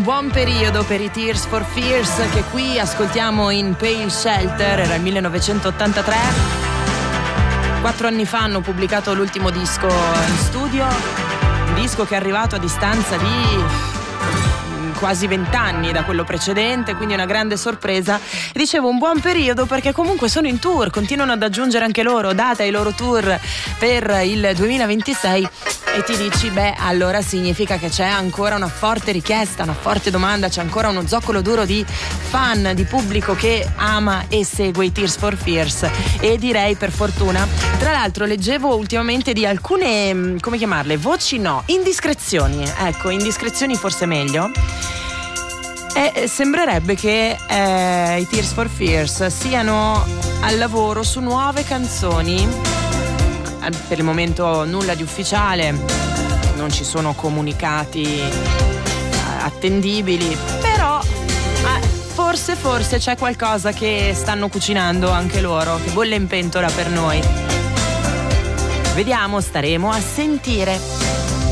buon periodo per i Tears for Fears, che qui ascoltiamo in Pale Shelter. Era il 1983. 4 anni fa hanno pubblicato l'ultimo disco in studio, un disco che è arrivato a distanza di quasi 20 anni da quello precedente, quindi una grande sorpresa. Dicevo un buon periodo perché comunque sono in tour, continuano ad aggiungere anche loro date ai loro tour per il 2026 e ti dici beh, allora significa che c'è ancora una forte richiesta, una forte domanda, c'è ancora uno zoccolo duro di fan, di pubblico che ama e segue i Tears for Fears, e direi per fortuna. Tra l'altro leggevo ultimamente di alcune, come chiamarle, voci no, indiscrezioni, ecco, indiscrezioni forse meglio. E sembrerebbe che i Tears for Fears siano al lavoro su nuove canzoni. Per il momento nulla di ufficiale, non ci sono comunicati attendibili, però forse c'è qualcosa che stanno cucinando anche loro, che bolle in pentola per noi. Vediamo, staremo a sentire.